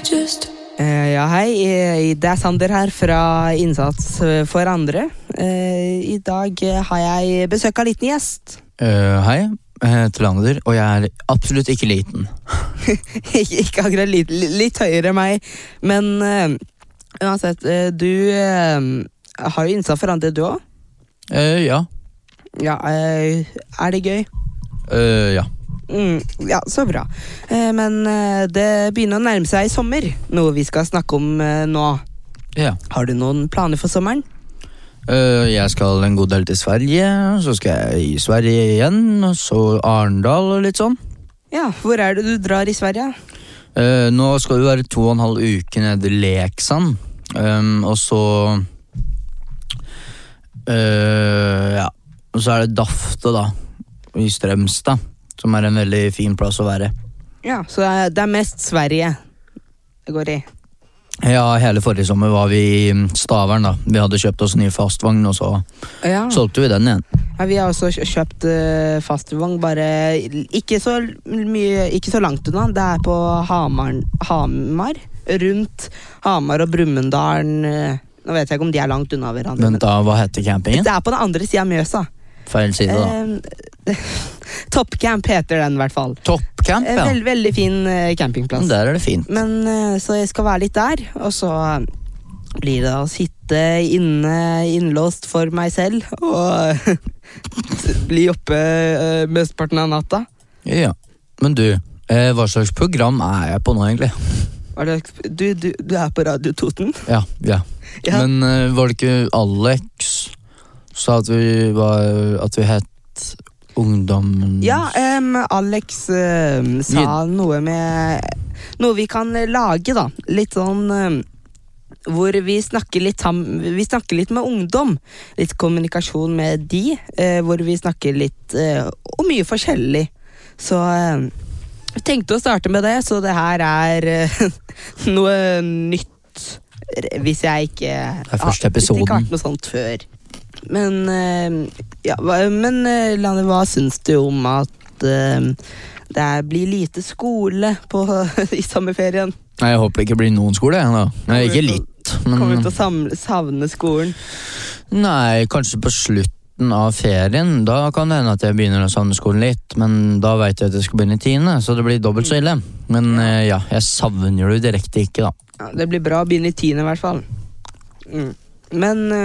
Ja, hei. Det Sander her fra Innsats for andre. I dag har jeg besøk av liten gjest. Hei, jeg heter Lander, og jeg absolutt ikke liten. Ikke akkurat litt høyere enn meg, men uansett, du har jo Innsats for andre, du også? Ja. Ja, er det gøy? Ja. Ja, så bra. Men det begynner å nærme seg sommer, noe vi skal snakke om nå. Ja. Har du noen planer for sommeren? Jeg skal en god del til Sverige, så skal jeg i Sverige igjen, og så Arendal og litt sånn. Ja, hvor er det du drar i Sverige? Nå skal vi være 2,5 uker nede i Leksand, og så... ja, og så er det Dafte da, i Strømstad, som er en veldig fin plass å være. Ja, så det er mest Sverige det går i. Ja, hele forrige sommer var vi i Stavern da. Vi hadde kjøpt oss en ny fastvogn, og så solgte vi den igjen. Ja, vi har også kjøpt fastvogn, bare ikke så langt unna. Det er på Hamar, rundt Hamar og Brumunddal. Nå vet jeg ikke om de er langt unna hverandre. Vent da, hva heter campingen? Det er på den andre siden av Mjøsa. Feil side da. Toppcamp heter den i hvert fall. Toppcamp, ja. Veldig fin campingplass. Der er det fint. Men så jeg skal være litt der, og så blir det å sitte innlåst for meg selv og bli oppe mesteparten av natta. Ja, men du, hva slags program er jeg på nå egentlig? Du er på Radio Toten? Ja. Men var det ikke Alex sa at vi het Ungdommen? Ja, Alex sa noe vi kan lage da. Litt sånn hvor vi snakker litt med ungdom. Litt kommunikasjon med de, hvor vi snakker litt om mye forskjellig. Så jeg tenkte å starte med det, så det her er noe nytt. Hvis jeg ikke har vært noe sånt før. Men Lanne, hva syns du om at det blir lite skole i sommerferien? Nei, jeg håper det ikke blir noen skole da. Nei, ikke litt, men... Kommer du til å savne skolen? Nei, kanskje på slutten av ferien. Da kan det hende at jeg begynner å savne skolen litt, men da vet jeg at jeg skal begynne i 10., så det blir dobbelt så ille. Men jeg savner det direkte ikke da. Ja, det blir bra å begynne i 10. i hvert fall. Men